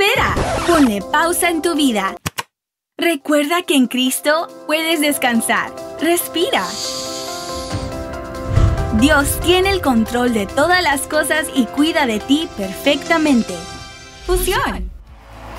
Espera, ponle pausa en tu vida. Recuerda que en Cristo puedes descansar. Respira. Dios tiene el control de todas las cosas y cuida de ti perfectamente. Fusión.